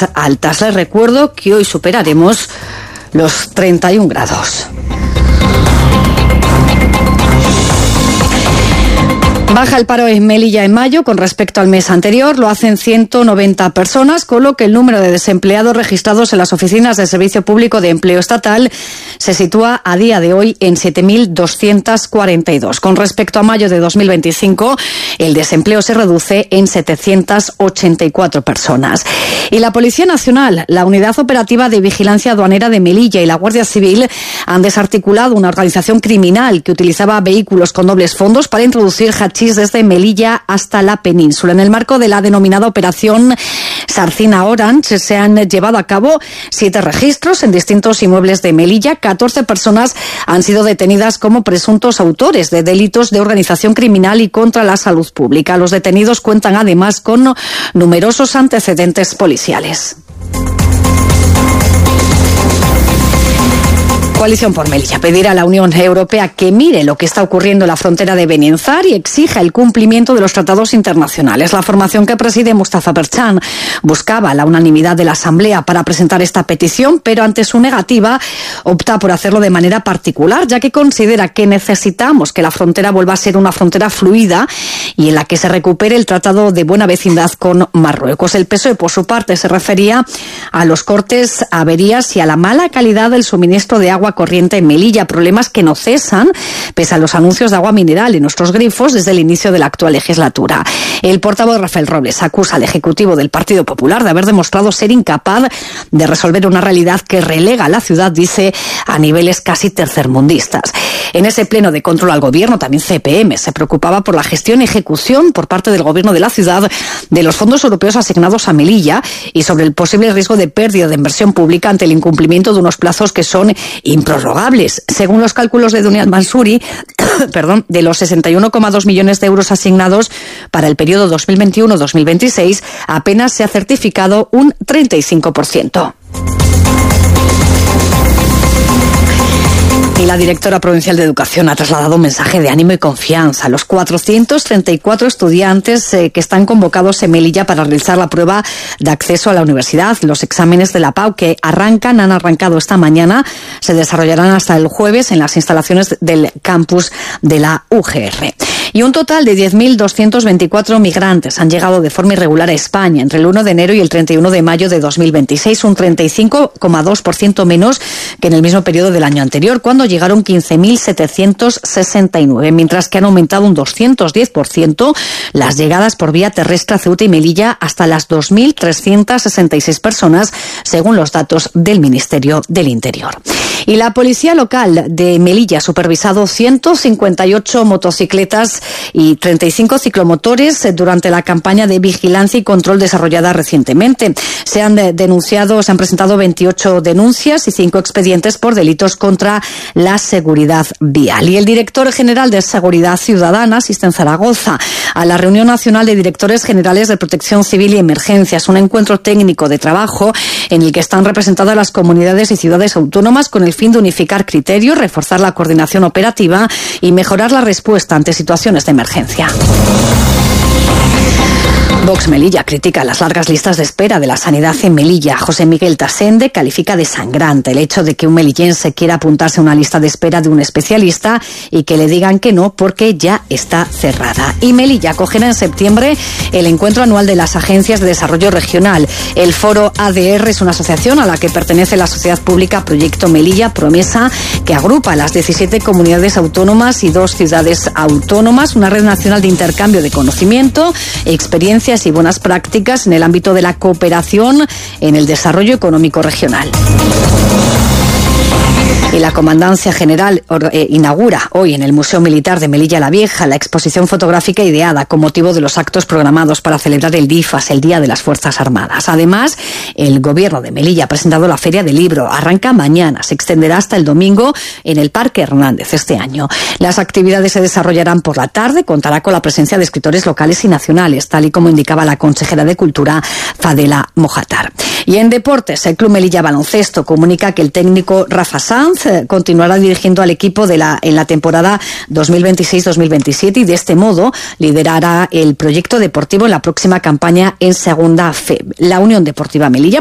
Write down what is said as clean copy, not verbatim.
temperaturas altas. Les recuerdo que hoy superaremos los 31 grados. Baja el paro en Melilla en mayo con respecto al mes anterior. Lo hacen 190 personas, con lo que el número de desempleados registrados en las oficinas del Servicio Público de Empleo Estatal se sitúa a día de hoy en 7.242. Con respecto a mayo de 2025, el desempleo se reduce en 784 personas. Y la Policía Nacional, la Unidad Operativa de Vigilancia Aduanera de Melilla y la Guardia Civil han desarticulado una organización criminal que utilizaba vehículos con dobles fondos para introducir hachís desde Melilla hasta la península. En el marco de la denominada Operación Sarcina Orange se han llevado a cabo 7 registros en distintos inmuebles de Melilla. 14 personas han sido detenidas como presuntos autores de delitos de organización criminal y contra la salud pública. Los detenidos cuentan además con numerosos antecedentes policiales. Coalición por Melilla pedirá a la Unión Europea que mire lo que está ocurriendo en la frontera de Benienzar y exija el cumplimiento de los tratados internacionales. La formación que preside Mustafa Berchan buscaba la unanimidad de la Asamblea para presentar esta petición, pero ante su negativa opta por hacerlo de manera particular, ya que considera que necesitamos que la frontera vuelva a ser una frontera fluida y en la que se recupere el tratado de buena vecindad con Marruecos. El PSOE, por su parte, se refería a los cortes, averías y a la mala calidad del suministro de agua corriente en Melilla, problemas que no cesan pese a los anuncios de agua mineral en nuestros grifos desde el inicio de la actual legislatura. El portavoz Rafael Robles acusa al Ejecutivo del Partido Popular de haber demostrado ser incapaz de resolver una realidad que relega a la ciudad, dice, a niveles casi tercermundistas. En ese pleno de control al Gobierno, también CPM se preocupaba por la gestión y ejecución por parte del Gobierno de la ciudad de los fondos europeos asignados a Melilla y sobre el posible riesgo de pérdida de inversión pública ante el incumplimiento de unos plazos que son improrrogables. Según los cálculos de Duniat Mansuri, de los 61,2 millones de euros asignados para el periodo 2021-2026, apenas se ha certificado un 35%. Y la directora provincial de Educación ha trasladado un mensaje de ánimo y confianza a los 434 estudiantes que están convocados en Melilla para realizar la prueba de acceso a la universidad. Los exámenes de la PAU que han arrancado esta mañana, se desarrollarán hasta el jueves en las instalaciones del campus de la UGR. Y un total de 10.224 migrantes han llegado de forma irregular a España entre el 1 de enero y el 31 de mayo de 2026, un 35,2% menos que en el mismo periodo del año anterior, cuando llegaron 15.769, mientras que han aumentado un 210% las llegadas por vía terrestre a Ceuta y Melilla hasta las 2.366 personas, según los datos del Ministerio del Interior. Y la Policía Local de Melilla ha supervisado 158 motocicletas y 35 ciclomotores durante la campaña de vigilancia y control desarrollada recientemente. Se han presentado 28 denuncias y 5 expedientes por delitos contra la seguridad vial. Y el director general de Seguridad Ciudadana asiste en Zaragoza a la reunión nacional de directores generales de Protección Civil y Emergencias, un encuentro técnico de trabajo en el que están representadas las comunidades y ciudades autónomas con el fin de unificar criterios, reforzar la coordinación operativa y mejorar la respuesta ante situaciones de emergencia. Vox Melilla critica las largas listas de espera de la sanidad en Melilla. José Miguel Tasende califica de sangrante el hecho de que un melillense quiera apuntarse a una lista de espera de un especialista y que le digan que no porque ya está cerrada. Y Melilla acogerá en septiembre el encuentro anual de las agencias de desarrollo regional. El foro ADR es una asociación a la que pertenece la sociedad pública Proyecto Melilla Promesa, que agrupa las 17 comunidades autónomas y 2 ciudades autónomas, una red nacional de intercambio de conocimiento, experiencias y buenas prácticas en el ámbito de la cooperación en el desarrollo económico regional. Y la Comandancia General inaugura hoy en el Museo Militar de Melilla la Vieja la exposición fotográfica ideada con motivo de los actos programados para celebrar el DIFAS, el Día de las Fuerzas Armadas. Además, el Gobierno de Melilla ha presentado la Feria del Libro. Arranca mañana, se extenderá hasta el domingo en el Parque Hernández este año. Las actividades se desarrollarán por la tarde, contará con la presencia de escritores locales y nacionales, tal y como indicaba la consejera de Cultura, Fadela Mojatar. Y en deportes, el Club Melilla Baloncesto comunica que el técnico Rafa Sanz continuará dirigiendo al equipo en la temporada 2026-2027 y de este modo liderará el proyecto deportivo en la próxima campaña en Segunda Fe. La Unión Deportiva Melilla